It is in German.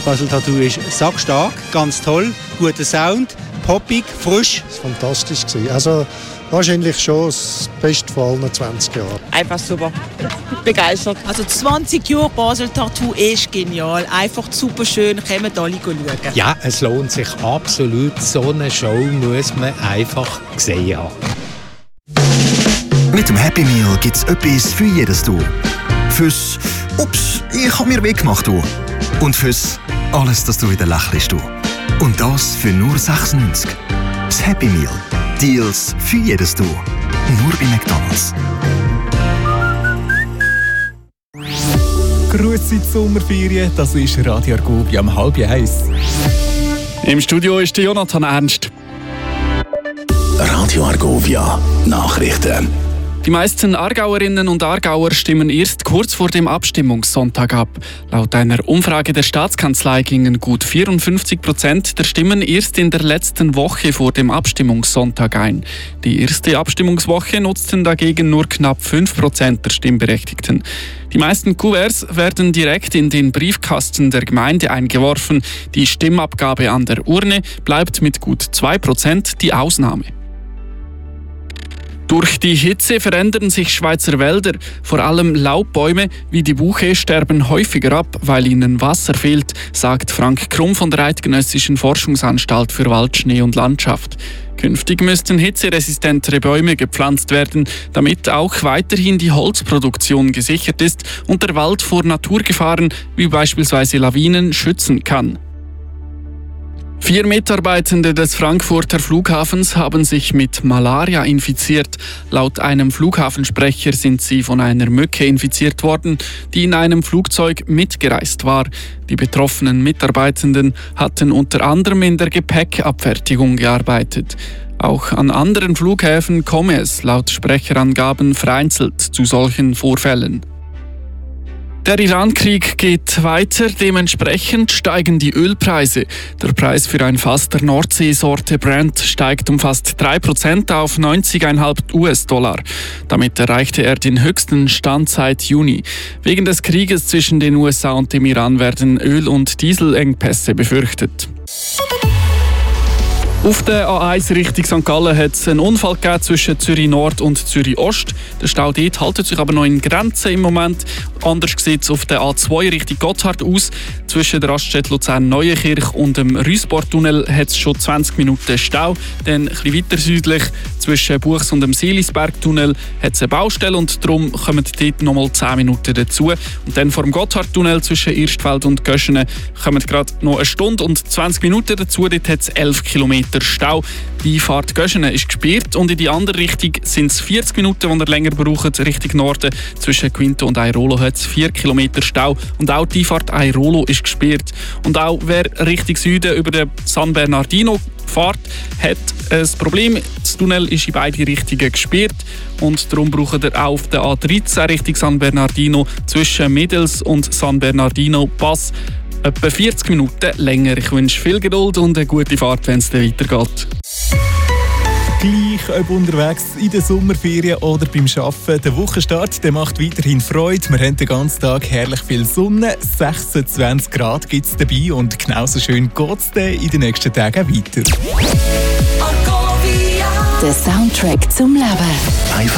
Basel Tattoo ist sackstark, ganz toll, guter Sound, poppig, frisch. Das war fantastisch. Also wahrscheinlich schon das Beste von allen 20 Jahren. Einfach super. Begeistert. Also 20 Jahre Basel Tattoo ist genial. Einfach super schön. Kommen alle schauen. Ja, es lohnt sich absolut. So eine Show muss man einfach gesehen haben. Mit dem Happy Meal gibt es etwas für jedes Du. Fürs «Ups, ich habe mir weggemacht» du. Und fürs «Alles, dass du wieder lächelst» du. Und das für nur 6,90. Das Happy Meal. Deals für jedes Du. Nur bei McDonald's. Grüezi die Sommerferien, das ist Radio Argovia um 12:30. Im Studio ist der Jonathan Ernst. Radio Argovia Nachrichten. Die meisten Aargauerinnen und Aargauer stimmen erst kurz vor dem Abstimmungssonntag ab. Laut einer Umfrage der Staatskanzlei gingen gut 54% der Stimmen erst in der letzten Woche vor dem Abstimmungssonntag ein. Die erste Abstimmungswoche nutzten dagegen nur knapp 5% der Stimmberechtigten. Die meisten Kuverts werden direkt in den Briefkasten der Gemeinde eingeworfen. Die Stimmabgabe an der Urne bleibt mit gut 2% die Ausnahme. Durch die Hitze verändern sich Schweizer Wälder. Vor allem Laubbäume wie die Buche sterben häufiger ab, weil ihnen Wasser fehlt, sagt Frank Krumm von der Eidgenössischen Forschungsanstalt für Wald, Schnee und Landschaft. Künftig müssten hitzeresistentere Bäume gepflanzt werden, damit auch weiterhin die Holzproduktion gesichert ist und der Wald vor Naturgefahren wie beispielsweise Lawinen schützen kann. 4 Mitarbeitende des Frankfurter Flughafens haben sich mit Malaria infiziert. Laut einem Flughafensprecher sind sie von einer Mücke infiziert worden, die in einem Flugzeug mitgereist war. Die betroffenen Mitarbeitenden hatten unter anderem in der Gepäckabfertigung gearbeitet. Auch an anderen Flughäfen komme es laut Sprecherangaben vereinzelt zu solchen Vorfällen. Der Iran-Krieg geht weiter, dementsprechend steigen die Ölpreise. Der Preis für ein Fass der Nordseesorte Brent steigt um fast 3% auf 90,5 US-Dollar. Damit erreichte er den höchsten Stand seit Juni. Wegen des Krieges zwischen den USA und dem Iran werden Öl- und Dieselengpässe befürchtet. Auf der A1 Richtung St. Gallen hat es einen Unfall gegeben zwischen Zürich Nord und Zürich Ost. Der Stau dort haltet sich aber noch in Grenzen im Moment. Anders sieht es auf der A2 Richtung Gotthard aus. Zwischen der Raststätte Luzern-Neuenkirch und dem Rüsbortunnel hat es schon 20 Minuten Stau. Dann ein bisschen weiter südlich zwischen Buchs und dem Seelisbergtunnel hat es eine Baustelle und darum kommen dort nochmal 10 Minuten dazu. Und dann vor dem Gotthardtunnel zwischen Irstfeld und Göschene kommen gerade noch 1 Stunde und 20 Minuten dazu. Dort hat es 11 Kilometer Stau. Die Fahrt Göschene ist gesperrt und in die andere Richtung sind es 40 Minuten, die ihr länger braucht, Richtung Norden. Zwischen Quinto und Airolo hat es 4 Kilometer Stau und auch die Fahrt Airolo ist gesperrt. Und auch wer Richtung Süden über den San Bernardino fährt, hat ein Problem. Das Tunnel ist in beide Richtungen gesperrt und darum braucht ihr auch auf der A13 Richtung San Bernardino zwischen Medels und San Bernardino Pass etwa 40 Minuten länger. Ich wünsche viel Geduld und eine gute Fahrt, wenn es dann weitergeht. Gleich ob unterwegs in den Sommerferien oder beim Arbeiten. Der Wochenstart der macht weiterhin Freude. Wir haben den ganzen Tag herrlich viel Sonne. 26 Grad gibt es dabei und genauso schön geht es dann in den nächsten Tagen weiter. Der Soundtrack zum Leben.